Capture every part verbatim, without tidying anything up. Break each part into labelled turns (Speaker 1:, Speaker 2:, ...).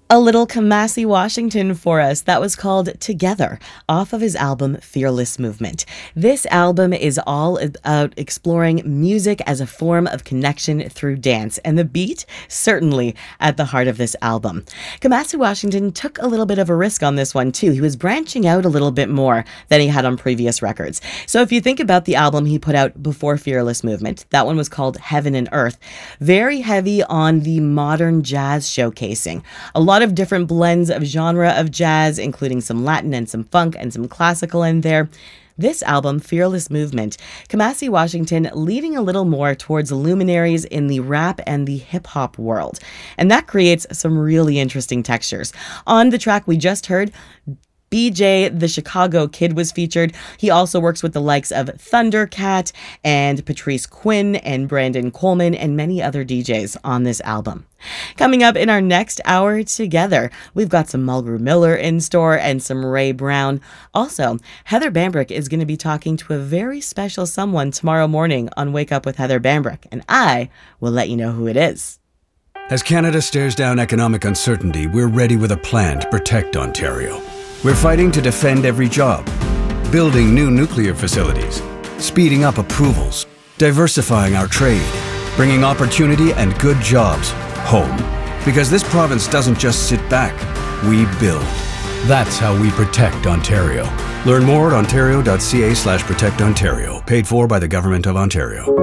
Speaker 1: A little Kamasi Washington for us. That was called Together, off of his album Fearless Movement. This album is all about exploring music as a form of connection through dance, and the beat certainly at the heart of this album. Kamasi Washington took a little bit of a risk on this one too. He was branching out a little bit more than he had on previous records. So if you think about the album he put out before Fearless Movement, that one was called Heaven and Earth. Very heavy on the modern jazz showcasing. A lot of different blends of genre of jazz, including some Latin and some funk and some classical in there. This album, Fearless Movement, Kamasi Washington leading a little more towards luminaries in the rap and the hip-hop world. And that creates some really interesting textures. On the track we just heard, B J the Chicago Kid was featured. He also works with the likes of Thundercat and Patrice Quinn and Brandon Coleman and many other D Js on this album. Coming up in our next hour together, we've got some Mulgrew Miller in store and some Ray Brown. Also, Heather Bambrick is going to be talking to a very special someone tomorrow morning on Wake Up with Heather Bambrick, and I will let you know who it is.
Speaker 2: As Canada stares down economic uncertainty, we're ready with a plan to protect Ontario. We're fighting to defend every job, building new nuclear facilities, speeding up approvals, diversifying our trade, bringing opportunity and good jobs home. Because this province doesn't just sit back, we build. That's how we protect Ontario. Learn more at ontario.ca slash protect Ontario, paid for by the Government of Ontario.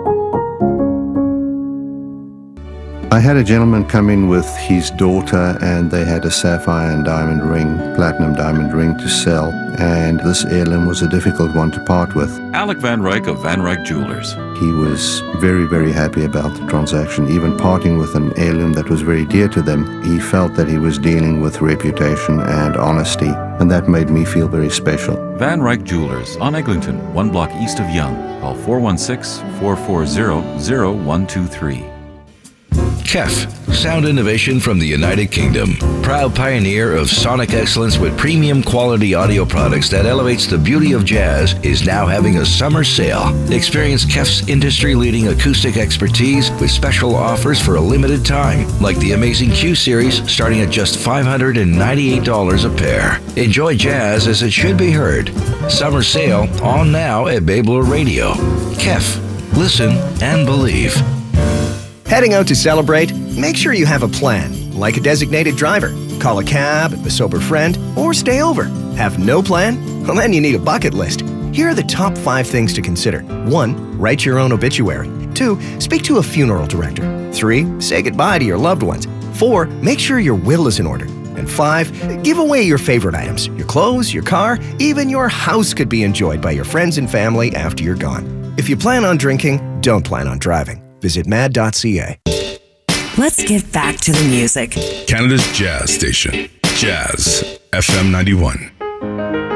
Speaker 3: I had a gentleman come in with his daughter and they had a sapphire and diamond ring, platinum diamond ring to sell, and this heirloom was a difficult one to part with.
Speaker 4: Alec Van Ryk of Van Ryk Jewelers.
Speaker 3: He was very, very happy about the transaction. Even parting with an heirloom that was very dear to them, he felt that he was dealing with reputation and honesty, and that made me feel very special.
Speaker 4: Van Ryk Jewelers on Eglinton, one block east of Yonge. Call four one six, four four zero, zero one two three.
Speaker 5: K E F, sound innovation from the United Kingdom. Proud pioneer of sonic excellence with premium quality audio products that elevates the beauty of jazz, is now having a summer sale. Experience K E F's industry-leading acoustic expertise with special offers for a limited time, like the amazing Q Series starting at just five hundred ninety-eight dollars a pair. Enjoy jazz as it should be heard. Summer sale on now at Babler Radio. K E F. Listen and believe.
Speaker 6: Heading out to celebrate? Make sure you have a plan, like a designated driver. Call a cab, a sober friend, or stay over. Have no plan? Well, then you need a bucket list. Here are the top five things to consider. One, write your own obituary. Two, speak to a funeral director. Three, say goodbye to your loved ones. Four, make sure your will is in order. And five, give away your favorite items. Your clothes, your car, even your house could be enjoyed by your friends and family after you're gone. If you plan on drinking, don't plan on driving. Visit mad dot c a.
Speaker 7: Let's get back to the music.
Speaker 8: Canada's jazz station, Jazz F M ninety-one.